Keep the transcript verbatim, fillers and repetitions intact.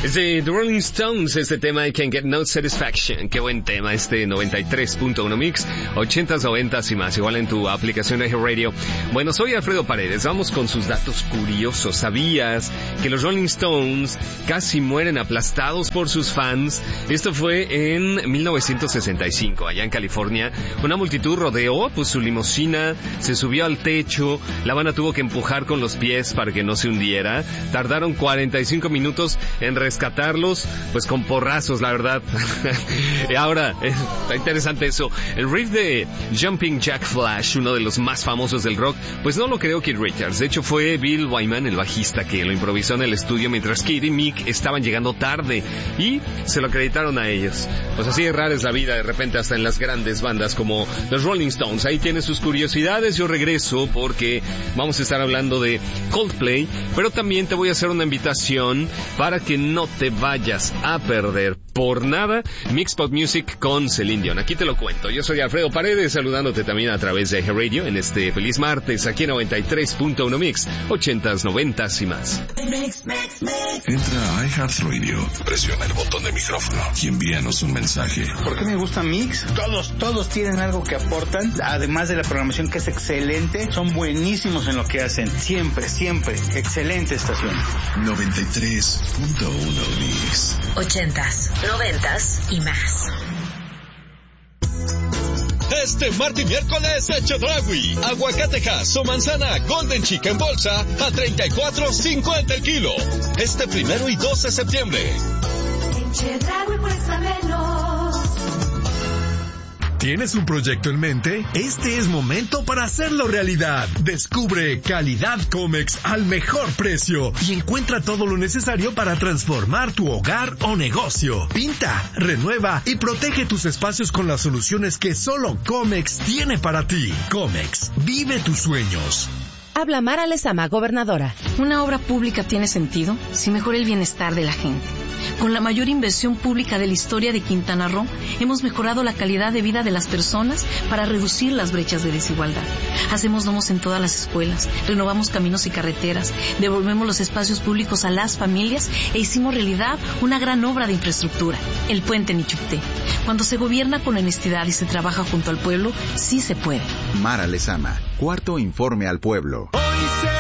Es de The Rolling Stones, este tema I Can't Get No Satisfaction. Qué buen tema, este noventa y tres punto uno Mix, ochentas, noventas y más, igual en tu aplicación de Radio. Bueno, soy Alfredo Paredes, vamos con sus datos curiosos. ¿Sabías que los Rolling Stones casi mueren aplastados por sus fans? Esto fue en mil novecientos sesenta y cinco, allá en California. Una multitud rodeó pues su limusina, se subió al techo, la banda tuvo que empujar con los pies para que no se hundiera. Tardaron cuarenta y cinco minutos en rescatarlos, pues con porrazos, la verdad. Y ahora, eh, está interesante eso. El riff de Jumping Jack Flash, uno de los más famosos del rock, pues no lo creó Keith Richards. De hecho, fue Bill Wyman, el bajista, que lo improvisó en el estudio mientras Keith y Mick estaban llegando tarde y se lo acreditaron a ellos. Pues así de rara es la vida, de repente, hasta en las grandes bandas como los Rolling Stones. Ahí tiene sus curiosidades. Yo regreso porque vamos a estar hablando de Coldplay, pero también te voy a hacer una invitación para que no te vayas a perder por nada Mixpot Music con Celine Dion. Aquí te lo cuento. Yo soy Alfredo Paredes, saludándote también a través de Radio en este feliz martes, aquí en noventa y tres punto uno Mix, ochentas, noventas y más. Entra a iHeartRadio, presiona el botón de micrófono y envíanos un mensaje. ¿Por qué me gusta Mix? Todos, todos tienen algo que aportan, además de la programación que es excelente, son buenísimos en lo que hacen. Siempre, siempre, excelente estación. noventa y tres punto uno Mix. Ochentas, noventas y más. Este martes y miércoles, Chedraui, aguacatejas o manzana Golden Chica en bolsa a treinta y cuatro cincuenta el kilo. Este primero y dos de septiembre. En Chedraui cuesta menos. ¿Tienes un proyecto en mente? Este es momento para hacerlo realidad. Descubre Calidad Comex al mejor precio y encuentra todo lo necesario para transformar tu hogar o negocio. Pinta, renueva y protege tus espacios con las soluciones que solo Comex tiene para ti. Comex, vive tus sueños. Habla Mara Lezama, gobernadora. Una obra pública tiene sentido si mejora el bienestar de la gente. Con la mayor inversión pública de la historia de Quintana Roo, hemos mejorado la calidad de vida de las personas para reducir las brechas de desigualdad. Hacemos domos en todas las escuelas, renovamos caminos y carreteras, devolvemos los espacios públicos a las familias e hicimos realidad una gran obra de infraestructura, el puente Nichupté. Cuando se gobierna con honestidad y se trabaja junto al pueblo, sí se puede. Mara Lezama, cuarto informe al pueblo. Hoy se